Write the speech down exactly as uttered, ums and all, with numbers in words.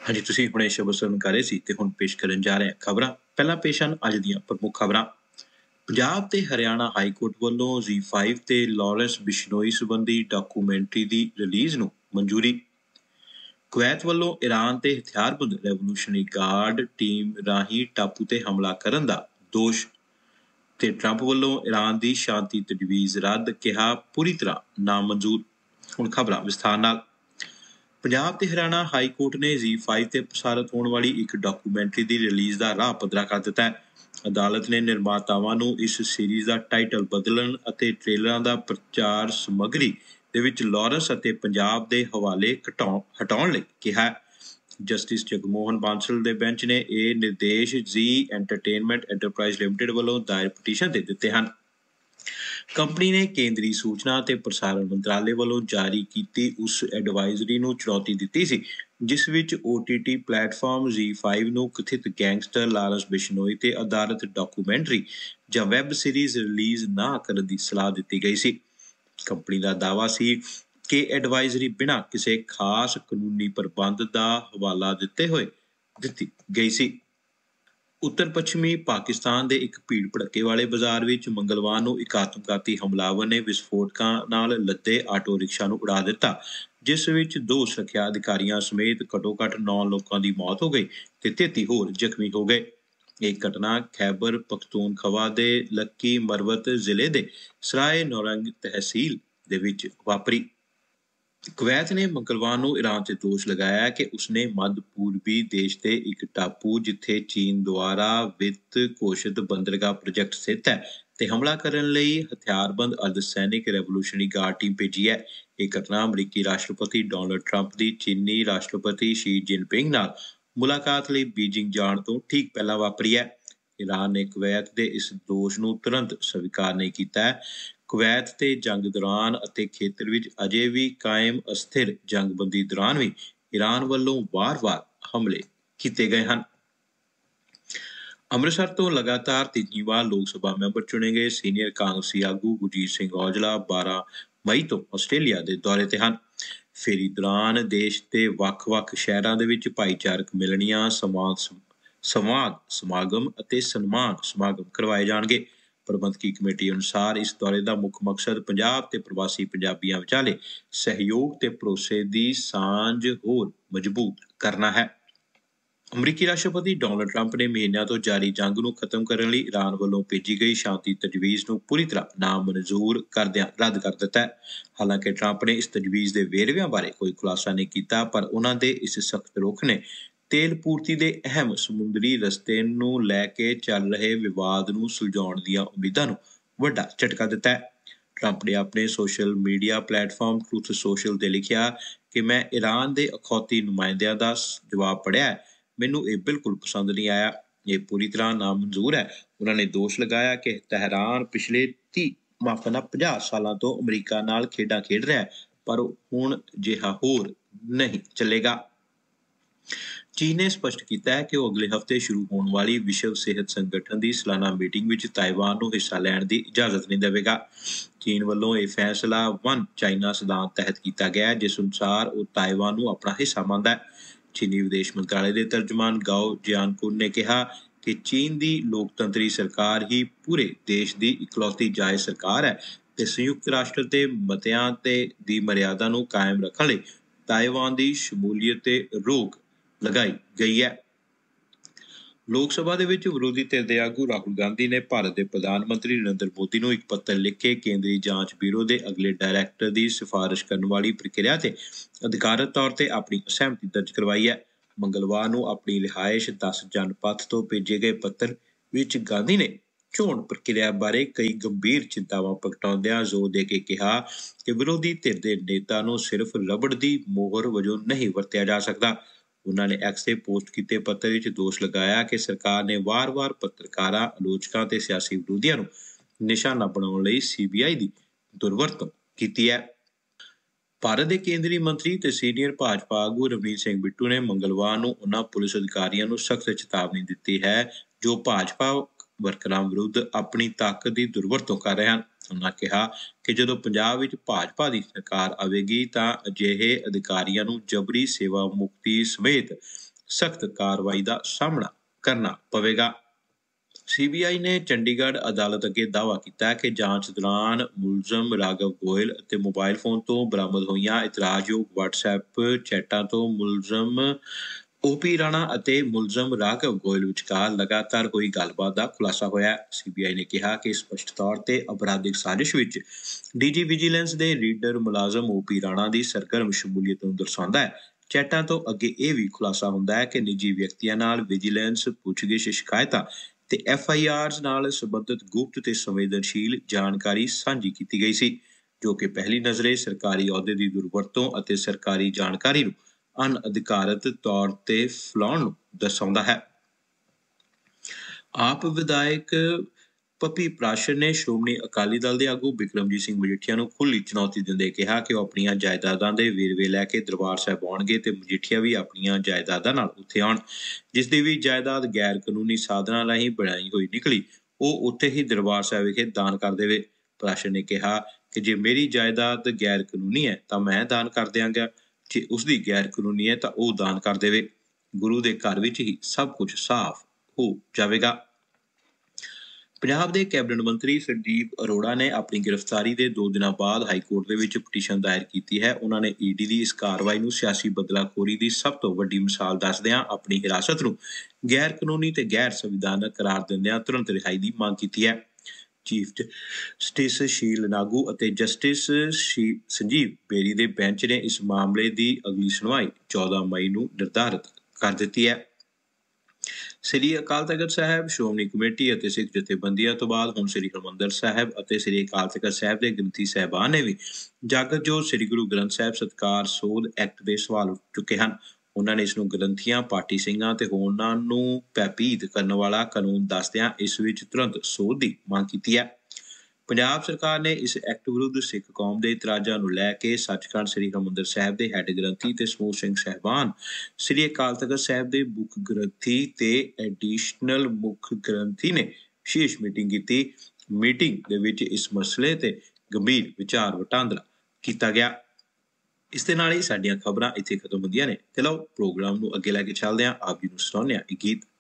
ਹਾਂਜੀ, ਤੁਸੀਂ ਹੁਣੇ ਸ਼ਬਦ ਸੁਣ ਕਰ ਰਹੇ ਸੀ ਤੇ ਹੁਣ ਪੇਸ਼ ਕਰਨ ਜਾ ਰਹੇ ਹਾਂ ਖਬਰਾਂ। ਪਹਿਲਾਂ ਪੇਸ਼ ਹਨ ਅੱਜ ਦੀਆਂ ਪ੍ਰਮੁੱਖ ਖਬਰਾਂ। ਪੰਜਾਬ ਤੇ ਹਰਿਆਣਾ ਹਾਈ ਕੋਰਟ ਵੱਲੋਂ ਜ਼ੀ ਫਾਈਵ ਤੇ ਲਾਰੈਂਸ ਬਿਸ਼ਨੋਈ ਸੰਬੰਧੀ ਡਾਕੂਮੈਂਟਰੀ ਦੀ ਰਿਲੀਜ਼ ਨੂੰ ਮਨਜ਼ੂਰੀ। ਕੁਵੈਤ ਵੱਲੋਂ ਈਰਾਨ ਤੇ ਹਥਿਆਰਬੰਦ ਰੈਵੋਲੂਸ਼ਨਰੀ ਗਾਰਡ ਟੀਮ ਰਾਹੀਂ ਟਾਪੂ ਤੇ ਹਮਲਾ ਕਰਨ ਦਾ ਦੋਸ਼। ਤੇ ਟਰੰਪ ਵੱਲੋਂ ਈਰਾਨ ਦੀ ਸ਼ਾਂਤੀ ਤਜਵੀਜ਼ ਰੱਦ, ਕਿਹਾ ਪੂਰੀ ਤਰ੍ਹਾਂ ਨਾਮਨਜ਼ੂਰ। ਹੁਣ ਖਬਰਾਂ ਵਿਸਥਾਰ ਨਾਲ। ਪੰਜਾਬ ਤੇ ਹਰਿਆਣਾ ਹਾਈ ਕੋਰਟ ਨੇ ਜ਼ੀ ਫਾਈਵ ਤੇ ਪ੍ਰਸਾਰਿਤ ਹੋਣ ਵਾਲੀ ਇੱਕ ਡਾਕੂਮੈਂਟਰੀ ਦੀ ਰਿਲੀਜ਼ ਦਾ ਰਾਹ ਪੱਧਰਾ ਕਰ ਦਿੱਤਾ ਹੈ। ਅਦਾਲਤ ਨੇ ਨਿਰਮਾਤਾਵਾਂ ਨੂੰ ਇਸ ਸੀਰੀਜ਼ ਦਾ ਟਾਈਟਲ ਬਦਲਣ ਅਤੇ ਟ੍ਰੇਲਰਾਂ ਦਾ ਪ੍ਰਚਾਰ ਸਮੱਗਰੀ ਦੇ ਵਿੱਚ ਲਾਰੈਂਸ ਅਤੇ ਪੰਜਾਬ ਦੇ ਹਵਾਲੇ ਘਟਾਉ ਹਟਾਉਣ ਲਈ ਕਿਹਾ ਹੈ। ਜਸਟਿਸ ਜਗਮੋਹਨ ਬਾਂਸਲ ਦੇ ਬੈਂਚ ਨੇ ਇਹ ਨਿਰਦੇਸ਼ ਜ਼ੀ ਐਂਟਰਟੇਨਮੈਂਟ ਐਂਟਰਪ੍ਰਾਈਜ਼ ਲਿਮਟਿਡ ਵੱਲੋਂ ਦਾਇਰ ਪਟੀਸ਼ਨ ਤੇ ਦਿੱਤੇ ਹਨ। ਕੰਪਨੀ ਨੇ ਕੇਂਦਰੀ ਸੂਚਨਾ ਅਤੇ ਪ੍ਰਸਾਰਣ ਮੰਤਰਾਲੇ ਵੱਲੋਂ ਜਾਰੀ ਕੀਤੀ ਉਸ ਐਡਵਾਈਜ਼ਰੀ ਨੂੰ ਚੁਣੌਤੀ ਦਿੱਤੀ ਸੀ, ਜਿਸ ਵਿੱਚ ਓ ਟੀ ਟੀ ਪਲੇਟਫਾਰਮ ਜ਼ੀ ਫਾਈਵ ਨੂੰ ਕਥਿਤ ਗੈਂਗਸਟਰ ਲਾਰੈਂਸ ਬਿਸ਼ਨੋਈ ਤੇ ਆਧਾਰਿਤ ਡਾਕੂਮੈਂਟਰੀ ਜਾਂ ਵੈਬ ਸੀਰੀਜ਼ ਰਿਲੀਜ਼ ਨਾ ਕਰਨ ਦੀ ਸਲਾਹ ਦਿੱਤੀ ਗਈ ਸੀ। ਕੰਪਨੀ ਦਾ ਦਾਅਵਾ ਸੀ ਕਿ ਐਡਵਾਈਜ਼ਰੀ ਬਿਨਾਂ ਕਿਸੇ ਖਾਸ ਕਾਨੂੰਨੀ ਪ੍ਰਬੰਧ ਦਾ ਹਵਾਲਾ ਦਿੱਤੇ ਹੋਏ ਦਿੱਤੀ ਗਈ ਸੀ। ਉੱਤਰ ਪੱਛਮੀ ਪਾਕਿਸਤਾਨ ਦੇ ਇੱਕ ਭੀੜ ਭੜੱਕੇ ਵਾਲੇ ਬਾਜ਼ਾਰ ਵਿੱਚ ਮੰਗਲਵਾਰ ਨੂੰ ਇੱਕ ਆਤਮਘਾਤੀ ਹਮਲਾਵਰ ਨੇ ਵਿਸਫੋਟਕਾਂ ਨਾਲ ਲੱਦੇ ਆਟੋ ਰਿਕਸ਼ਾ ਨੂੰ ਉਡਾ ਦਿੱਤਾ, ਜਿਸ ਵਿੱਚ ਦੋ ਸੁਰੱਖਿਆ ਅਧਿਕਾਰੀਆਂ ਸਮੇਤ ਘੱਟੋ-ਘੱਟ ਨੌ ਲੋਕਾਂ ਦੀ ਮੌਤ ਹੋ ਗਈ ਤੇ ਤੇਤੀ ਹੋਰ ਜ਼ਖਮੀ ਹੋ ਗਏ। ਇਹ ਘਟਨਾ ਖੈਬਰ ਪਖਤੂਨਖਵਾ ਦੇ ਲੱਕੀ ਮਰਵਤ ਜ਼ਿਲ੍ਹੇ ਦੇ ਸਰਾਏ ਨੌਰੰਗ ਤਹਿਸੀਲ ਦੇ ਵਿੱਚ ਵਾਪਰੀ। ਕੁਵੈਤ ਨੇ ਮੰਗਲਵਾਰ ਨੂੰ ਈਰਾਨ ਤੇ ਦੋਸ਼ ਲਗਾਇਆ ਕਿ ਉਸਨੇ ਮੱਧ ਪੂਰਬੀ ਦੇਸ਼ ਦੇ ਇੱਕ ਟਾਪੂ, ਜਿੱਥੇ ਚੀਨ ਦੁਆਰਾ ਵਿੱਤ ਘੋਸ਼ਿਤ ਬੰਦਰਗਾਹ ਪ੍ਰੋਜੈਕਟ ਸਥਿਤ ਹੈ, ਤੇ ਹਮਲਾ ਕਰਨ ਲਈ ਹਥਿਆਰਬੰਦ ਅਰਧ ਸੈਨਿਕ ਰੈਵੋਲੂਸ਼ਨਰੀ ਗਾਰਡ ਟੀਮ ਭੇਜੀ ਹੈ। ਇਹ ਘਟਨਾ ਅਮਰੀਕੀ ਰਾਸ਼ਟਰਪਤੀ ਡੋਨਲਡ ਟਰੰਪ ਦੀ ਚੀਨੀ ਰਾਸ਼ਟਰਪਤੀ ਸ਼ੀ ਜਿਨਪਿੰਗ ਨਾਲ ਮੁਲਾਕਾਤ ਲਈ ਬੀਜਿੰਗ ਜਾਣ ਤੋਂ ਠੀਕ ਪਹਿਲਾਂ ਵਾਪਰੀ ਹੈ। ਈਰਾਨ ਨੇ ਕੁਵੈਤ ਦੇ ਇਸ ਦੋਸ਼ ਨੂੰ ਤੁਰੰਤ ਸਵੀਕਾਰ ਨਹੀਂ ਕੀਤਾ ਹੈ। ਕੁਵੈਤ ਤੇ ਜੰਗ ਦੌਰਾਨ ਅਤੇ ਖੇਤਰ ਵਿੱਚ ਅਜੇ ਵੀ ਕਾਇਮ ਅਸਥਿਰ ਜੰਗਬੰਦੀ ਦੌਰਾਨ ਵੀ ਈਰਾਨ ਵੱਲੋਂ ਵਾਰ-ਵਾਰ ਹਮਲੇ ਕੀਤੇ ਗਏ ਹਨ। ਅੰਮ੍ਰਿਤਸਰ ਤੋਂ ਲਗਾਤਾਰ ਤੀਜੀ ਵਾਰ ਲੋਕ ਸਭਾ ਮੈਂਬਰ ਚੁਣੇ ਗਏ ਸੀਨੀਅਰ ਕਾਂਗਰਸੀ ਆਗੂ ਗੁਰਜੀਤ ਸਿੰਘ ਔਜਲਾ ਬਾਰਾਂ ਮਈ ਤੋਂ ਆਸਟ੍ਰੇਲੀਆ ਦੇ ਦੌਰੇ ਤੇ ਹਨ। ਫੇਰੀ ਦੌਰਾਨ ਦੇਸ਼ ਦੇ ਵੱਖ-ਵੱਖ ਸ਼ਹਿਰਾਂ ਦੇ ਵਿੱਚ ਭਾਈਚਾਰਕ ਮਿਲਣੀਆਂ, ਸਮਾਗ ਸੰਵਾਦ ਸਮਾਗਮ ਅਤੇ ਸਨਮਾਨ ਸਮਾਗਮ ਕਰਵਾਏ ਜਾਣਗੇ। ਪ੍ਰਬੰਧਕੀ ਕਮੇਟੀ ਅਨੁਸਾਰ ਇਸ ਦੌਰੇ ਦਾ ਮੁੱਖ ਮਕਸਦ ਪੰਜਾਬ ਤੇ ਪ੍ਰਵਾਸੀ ਪੰਜਾਬੀਆਂ ਵਿਚਾਲੇ ਸਹਿਯੋਗ ਤੇ ਭਰੋਸੇ ਦੀ ਸਾਂਝ ਹੋਰ ਮਜ਼ਬੂਤ ਕਰਨਾ ਹੈ। ਅਮਰੀਕੀ ਰਾਸ਼ਟਰਪਤੀ ਡੋਨਲਡ ਟਰੰਪ ਨੇ ਮਹੀਨਿਆਂ ਤੋਂ ਜਾਰੀ ਜੰਗ ਨੂੰ ਖਤਮ ਕਰਨ ਲਈ ਈਰਾਨ ਵੱਲੋਂ ਭੇਜੀ ਗਈ ਸ਼ਾਂਤੀ ਤਜਵੀਜ਼ ਨੂੰ ਪੂਰੀ ਤਰ੍ਹਾਂ ਨਾਮਨਜ਼ੂਰ ਕਰਦਿਆਂ ਰੱਦ ਕਰ ਦਿੱਤਾ ਹੈ। ਹਾਲਾਂਕਿ ਟਰੰਪ ਨੇ ਇਸ ਤਜਵੀਜ਼ ਦੇ ਵੇਰਵਿਆਂ ਬਾਰੇ ਕੋਈ ਖੁਲਾਸਾ ਨਹੀਂ ਕੀਤਾ, ਪਰ ਉਹਨਾਂ ਦੇ ਇਸ ਸਖਤ ਰੁਖ ਨੇ ਤੇਲ ਪੂਰਤੀ ਦੇ ਅਹਿਮ ਸਮੁੰਦਰੀ ਰਸਤੇ ਨੂੰ ਲੈ ਕੇ ਚੱਲ ਰਹੇ ਵਿਵਾਦ ਨੂੰ ਸੁਲਝਾਉਣ ਦੀਆਂ ਉਮੀਦਾਂ ਨੂੰ ਵੱਡਾ ਝਟਕਾ ਦਿੱਤਾ ਹੈ। ਟਰੰਪ ਨੇ ਆਪਣੇ social media platform truth social ਤੇ ਲਿਖਿਆ ਕਿ ਮੈਂ ਈਰਾਨ ਦੇ ਅਖੌਤੀ ਨੁਮਾਇੰਦਿਆਂ ਦਾ ਜਵਾਬ ਪੜ੍ਹਿਆ ਹੈ। ਮੈਨੂੰ ਇਹ ਬਿਲਕੁਲ ਪਸੰਦ ਨਹੀਂ ਆਇਆ। ਇਹ ਪੂਰੀ ਤਰ੍ਹਾਂ ਨਾਮਨਜ਼ੂਰ ਹੈ। ਉਹਨਾਂ ਨੇ ਦੋਸ਼ ਲਗਾਇਆ ਕਿ ਤਹਿਰਾਨ ਪਿਛਲੇ ਤੀਹ ਮਾਫ ਕਰਨਾ ਪੰਜਾਹ ਸਾਲਾਂ ਤੋਂ ਅਮਰੀਕਾ ਨਾਲ ਖੇਡਾਂ ਖੇਡ ਰਿਹਾ ਹੈ, ਪਰ ਹੁਣ ਅਜਿਹਾ ਹੋਰ ਨਹੀਂ ਚੱਲੇਗਾ। ਚੀਨ ਨੇ ਸਪਸ਼ਟ ਕੀਤਾ ਹੈ ਕਿ ਉਹ ਅਗਲੇ ਹਫ਼ਤੇ ਸ਼ੁਰੂ ਹੋਣ ਵਾਲੀ ਵਿਸ਼ਵ ਸਿਹਤ ਸੰਗਠਨ ਦੀ ਸਾਲਾਨਾ ਮੀਟਿੰਗ ਵਿੱਚ ਤਾਇਵਾਨ ਨੂੰ ਹਿੱਸਾ ਲੈਣ ਦੀ ਇਜਾਜ਼ਤ ਨਹੀਂ ਦੇਵੇਗਾ। ਚੀਨ ਵੱਲੋਂ ਇਹ ਫੈਸਲਾ ਵਨ ਚਾਈਨਾ ਸਿਧਾਂਤ ਤਹਿਤ ਕੀਤਾ ਗਿਆ ਹੈ, ਜਿਸ ਅਨੁਸਾਰ ਉਹ ਤਾਇਵਾਨ ਨੂੰ ਆਪਣਾ ਹਿੱਸਾ ਮੰਨਦਾ ਹੈ। ਚੀਨੀ ਵਿਦੇਸ਼ ਮੰਤਰਾਲੇ ਦੇ ਤਰਜਮਾਨ ਗਾਓ ਜਿਆਨਕੁਨ ਨੇ ਕਿਹਾ ਕਿ ਚੀਨ ਦੀ ਲੋਕਤੰਤਰੀ ਸਰਕਾਰ ਹੀ ਪੂਰੇ ਦੇਸ਼ ਦੀ ਇਕਲੌਤੀ ਜਾਇਜ਼ ਸਰਕਾਰ ਹੈ ਤੇ ਸੰਯੁਕਤ ਰਾਸ਼ਟਰ ਦੇ ਮਤਿਆਂ ਤੇ ਦੀ ਮਰਿਆਦਾ ਨੂੰ ਕਾਇਮ ਰੱਖਣ ਲਈ ਤਾਇਵਾਨ ਦੀ ਸ਼ਮੂਲੀਅਤ ਤੇ ਰੋਕ ਲਗਾਈ ਗਈ ਹੈ। ਲੋਕ ਸਭਾ ਦੇ ਵਿੱਚ ਵਿਰੋਧੀ ਧਿਰ ਦੇ ਆਗੂ ਰਾਹੁਲ ਗਾਂਧੀ ਨੇ ਭਾਰਤ ਦੇ ਪ੍ਰਧਾਨ ਮੰਤਰੀ ਨਰਿੰਦਰ ਮੋਦੀ ਨੂੰ ਇੱਕ ਪੱਤਰ ਲਿਖ ਕੇ ਕੇਂਦਰੀ ਜਾਂਚ ਬਿਊਰੋ ਦੇ ਅਗਲੇ ਡਾਇਰੈਕਟਰ ਦੀ ਸਿਫਾਰਿਸ਼ ਕਰਨ ਵਾਲੀ ਪ੍ਰਕਿਰਿਆ ਤੇ ਅਧਿਕਾਰਤ ਤੌਰ ਤੇ ਆਪਣੀ ਅਸਹਿਮਤੀ ਦਰਜ ਕਰਵਾਈ ਹੈ। ਮੰਗਲਵਾਰ ਨੂੰ ਆਪਣੀ ਰਿਹਾਇਸ਼ ਦਸ ਜਨਪਥ ਤੋਂ ਭੇਜੇ ਗਏ ਪੱਤਰ ਵਿੱਚ ਗਾਂਧੀ ਨੇ ਚੋਣ ਪ੍ਰਕਿਰਿਆ ਬਾਰੇ ਕਈ ਗੰਭੀਰ ਚਿੰਤਾਵਾਂ ਪ੍ਰਗਟਾਉਂਦਿਆਂ ਜ਼ੋਰ ਦੇ ਕੇ ਕਿਹਾ ਕਿ ਵਿਰੋਧੀ ਧਿਰ ਦੇ ਨੇਤਾ ਨੂੰ ਸਿਰਫ ਰਬੜ ਦੀ ਮੋਹਰ ਵਜੋਂ ਨਹੀਂ ਵਰਤਿਆ ਜਾ ਸਕਦਾ। ਉਹਨਾਂ ਨੇ ਐਕਸ ਤੇ ਪੋਸਟ ਕੀਤੇ ਪੱਤਰ ਵਿੱਚ ਦੋਸ਼ ਲਗਾਇਆ ਕਿ ਸਰਕਾਰ ਨੇ ਵਾਰ-ਵਾਰ ਪੱਤਰਕਾਰਾਂ, ਆਲੋਚਕਾਂ ਤੇ ਸਿਆਸੀ ਵਿਰੋਧੀਆਂ ਨੂੰ ਨਿਸ਼ਾਨਾ ਬਣਾਉਣ ਲਈ ਸੀ ਬੀ ਆਈ ਦੀ ਦੁਰਵਰਤੋਂ ਕੀਤੀ ਹੈ। ਭਾਰਤ ਦੇ ਕੇਂਦਰੀ ਮੰਤਰੀ ਤੇ ਸੀਨੀਅਰ ਭਾਜਪਾ ਆਗੂ ਰਵਨੀਤ ਸਿੰਘ ਬਿੱਟੂ ਨੇ ਮੰਗਲਵਾਰ ਨੂੰ ਉਹਨਾਂ ਪੁਲਿਸ ਅਧਿਕਾਰੀਆਂ ਨੂੰ ਸਖਤ ਚੇਤਾਵਨੀ ਦਿੱਤੀ ਹੈ ਜੋ ਭਾਜਪਾ ਵਰਕਰਾਂ ਵਿਰੁੱਧ ਆਪਣੀ ਤਾਕਤ ਦੀ ਦੁਰਵਰਤੋਂ ਕਰ ਰਹੇ ਹਨ। ਉਹਨਾਂ ਕਿਹਾ ਕਿ ਜਦੋਂ ਪੰਜਾਬ ਵਿੱਚ ਭਾਜਪਾ ਦੀ ਸਰਕਾਰ ਆਵੇਗੀ ਤਾਂ ਅਜਿਹੇ ਅਧਿਕਾਰੀਆਂ ਨੂੰ ਜਬਰੀ ਸੇਵਾ ਮੁਕਤੀ ਸਮੇਤ सख्त कार्रवाई का सामना करना पवेगा। सी बी आई ने चंडीगढ़ अदालत अगे दावा किया कि जांच दौरान मुलजम राघव गोयल ਅਤੇ मोबाइल फोन तो बरामद होईयां इतराजयोग WhatsApp चैटां तो मुलजम ओ पी राणा ਅਤੇ मुलजम राघव गोयल विचकार लगातार होई गलबात ਦਾ खुलासा होया। सी बी आई ने कहा कि स्पष्ट तौर ਤੇ अपराधिक साजिश ਵਿੱਚ डी जी विजिलेंस ਦੇ ਰੀਡਰ ਮੁਲਾਜ਼ਮ ओ पी ਰਾਣਾ ਦੀ ਸਰਗਰਮ ਸ਼ਮੂਲੀਅਤ ਨੂੰ ਦਰਸਾਉਂਦਾ ਹੈ। ਚੈਟਾਂ ਤੋਂ ਅੱਗੇ ਇਹ ਵੀ ਖੁਲਾਸਾ ਹੁੰਦਾ ਹੈ ਕਿ ਨਿੱਜੀ ਵਿਅਕਤੀਆਂ ਨਾਲ ਵਿਜੀਲੈਂਸ ਪੁੱਛਗਿੱਛ ਸ਼ਿਕਾਇਤਾਂ ਤੇ ਐਫ ਆਈ ਆਰਜ਼ ਨਾਲ ਸੰਬੰਧਿਤ ਗੁਪਤ ਤੇ ਸੰਵੇਦਨਸ਼ੀਲ ਜਾਣਕਾਰੀ ਸਾਂਝੀ ਕੀਤੀ ਗਈ ਸੀ, ਜੋ ਕਿ ਪਹਿਲੀ ਨਜ਼ਰੇ ਸਰਕਾਰੀ ਅਹੁਦੇ ਦੀ ਦੁਰਵਰਤੋਂ ਅਤੇ ਸਰਕਾਰੀ ਜਾਣਕਾਰੀ ਨੂੰ ਅਣਅਧਿਕਾਰਤ ਤੌਰ ਤੇ ਫੈਲਾਉਣ ਨੂੰ ਦਰਸਾਉਂਦਾ ਹੈ। ਆਪ ਵਿਧਾਇਕ ਪੱਪੀ ਪ੍ਰਾਸ਼ਰ ਨੇ ਸ਼੍ਰੋਮਣੀ ਅਕਾਲੀ ਦਲ ਦੇ ਆਗੂ ਬਿਕਰਮਜੀਤ ਸਿੰਘ ਮਜੀਠੀਆ ਨੂੰ ਖੁੱਲ੍ਹੀ ਚੁਣੌਤੀ ਦਿੰਦੇ ਕਿਹਾ ਕਿ ਉਹ ਆਪਣੀਆਂ ਜਾਇਦਾਦਾਂ ਦੇ ਵੇਰਵੇ ਲੈ ਕੇ ਦਰਬਾਰ ਸਾਹਿਬ ਆਉਣਗੇ ਤੇ ਮਜੀਠੀਆ ਵੀ ਆਪਣੀਆਂ ਜਾਇਦਾਦਾਂ ਨਾਲ ਉੱਥੇ ਆਉਣ। ਜਿਸ ਦੀ ਵੀ ਜਾਇਦਾਦ ਗੈਰ ਕਾਨੂੰਨੀ ਸਾਧਨਾਂ ਰਾਹੀਂ ਬਣਾਈ ਹੋਈ ਨਿਕਲੀ, ਉਹ ਉੱਥੇ ਹੀ ਦਰਬਾਰ ਸਾਹਿਬ ਵਿਖੇ ਦਾਨ ਕਰ ਦੇਵੇ। ਪ੍ਰਾਸ਼ਰ ਨੇ ਕਿਹਾ ਕਿ ਜੇ ਮੇਰੀ ਜਾਇਦਾਦ ਗੈਰ ਕਾਨੂੰਨੀ ਹੈ ਤਾਂ ਮੈਂ ਦਾਨ ਕਰ ਦਿਆਂਗਾ, ਜੇ ਉਸਦੀ ਗੈਰ ਕਾਨੂੰਨੀ ਹੈ ਤਾਂ ਉਹ ਦਾਨ ਕਰ ਦੇਵੇ। ਗੁਰੂ ਦੇ ਘਰ ਵਿੱਚ ਹੀ ਸਭ ਕੁਝ ਸਾਫ਼ ਹੋ ਜਾਵੇਗਾ। ਪੰਜਾਬ ਦੇ ਕੈਬਨਿਟ ਮੰਤਰੀ ਸੰਜੀਵ ਅਰੋੜਾ ਨੇ ਆਪਣੀ ਗ੍ਰਿਫਤਾਰੀ ਦੇ ਦੋ ਦਿਨਾਂ ਬਾਅਦ ਹਾਈਕੋਰਟ ਦੇ ਵਿੱਚ ਪਟੀਸ਼ਨ ਦਾਇਰ ਕੀਤੀ ਹੈ। ਉਹਨਾਂ ਨੇ ਈ ਡੀ ਦੀ ਇਸ ਕਾਰਵਾਈ ਨੂੰ ਸਿਆਸੀ ਬਦਲਾਖੋਰੀ ਦੀ ਸਭ ਤੋਂ ਵੱਡੀ ਮਿਸਾਲ ਦੱਸਦਿਆਂ ਆਪਣੀ ਹਿਰਾਸਤ ਨੂੰ ਗੈਰ ਕਾਨੂੰਨੀ ਤੇ ਗੈਰ ਸੰਵਿਧਾਨਕ ਕਰਾਰ ਦਿੰਦਿਆਂ ਤੁਰੰਤ ਰਿਹਾਈ ਦੀ ਮੰਗ ਕੀਤੀ ਹੈ। ਚੀਫ ਜਸਟਿਸ ਸ਼ੀਲ ਨਾਗੂ ਅਤੇ ਜਸਟਿਸ ਸੰਜੀਵ ਬੇਰੀ ਦੇ ਬੈਂਚ ਨੇ ਇਸ ਮਾਮਲੇ ਦੀ ਅਗਲੀ ਸੁਣਵਾਈ ਚੌਦਾਂ ਮਈ ਨੂੰ ਨਿਰਧਾਰਿਤ ਕਰ ਦਿੱਤੀ ਹੈ। ਸ੍ਰੀ ਅਕਾਲ ਤਖਤ ਸਾਹਿਬ ਸ਼੍ਰੋਮਣੀ ਕਮੇਟੀ ਅਤੇ ਸਿੱਖ ਜਥੇਬੰਦੀਆਂ ਤੋਂ ਬਾਅਦ ਹੁਣ ਸ੍ਰੀ ਹਰਿਮੰਦਰ ਸਾਹਿਬ ਅਤੇ ਸ੍ਰੀ ਅਕਾਲ ਤਖਤ ਸਾਹਿਬ ਦੇ ਗ੍ਰੰਥੀ ਸਾਹਿਬਾਨ ਨੇ ਵੀ ਜਾਗਤ ਜੋਤ ਸ੍ਰੀ ਗੁਰੂ ਗ੍ਰੰਥ ਸਾਹਿਬ ਸਤਿਕਾਰ ਸੋਧ ਐਕਟ ਦੇ ਸਵਾਲ ਉੱਠ ਚੁੱਕੇ ਹਨ। ਉਹਨਾਂ ਨੇ ਇਸ ਨੂੰ ਗ੍ਰੰਥੀਆਂ, ਪਾਠੀ ਸਿੰਘਾਂ ਤੇ ਹੋਰਨਾਂ ਨੂੰ ਭੈਭੀਤ ਕਰਨ ਵਾਲਾ ਕਾਨੂੰਨ ਦੱਸਦਿਆਂ ਇਸ ਵਿੱਚ ਤੁਰੰਤ ਸੋਧ ਦੀ ਮੰਗ ਕੀਤੀ ਹੈ। ਪੰਜਾਬ ਸਰਕਾਰ ਨੇ ਇਸ ਐਕਟ ਵਿਰੁੱਧ ਸਿੱਖ ਕੌਮ ਦੇ ਇਤਰਾਜ਼ਾਂ ਨੂੰ ਲੈ ਕੇ ਸੱਚਖੰਡ ਸ੍ਰੀ ਹਰਿਮੰਦਰ ਸਾਹਿਬ ਦੇ ਹੈੱਡ ਗ੍ਰੰਥੀ ਤੇ ਸਮੂਹ ਸਿੰਘ ਸਾਹਿਬਾਨ, ਸ੍ਰੀ ਅਕਾਲ ਤਖਤ ਸਾਹਿਬ ਦੇ ਮੁੱਖ ਗ੍ਰੰਥੀ ਤੇ ਐਡੀਸ਼ਨਲ ਮੁੱਖ ਗ੍ਰੰਥੀ ਨੇ ਵਿਸ਼ੇਸ਼ ਮੀਟਿੰਗ ਕੀਤੀ। ਮੀਟਿੰਗ ਦੇ ਵਿੱਚ ਇਸ ਮਸਲੇ ਤੇ ਗੰਭੀਰ ਵਿਚਾਰ ਵਟਾਂਦਰਾ ਕੀਤਾ ਗਿਆ। ਇਸ ਦੇ ਨਾਲ ਹੀ ਸਾਡੀਆਂ ਖਬਰਾਂ ਇੱਥੇ ਖਤਮ ਹੁੰਦੀਆਂ ਨੇ ਤੇ ਲਓ ਪ੍ਰੋਗਰਾਮ ਨੂੰ ਅੱਗੇ ਲੈ ਕੇ ਚੱਲਦੇ ਹਾਂ। ਆਪ ਜੀ ਨੂੰ ਸੁਣਾਉਂਦੇ ਹਾਂ ਇੱਕ ਗੀਤ।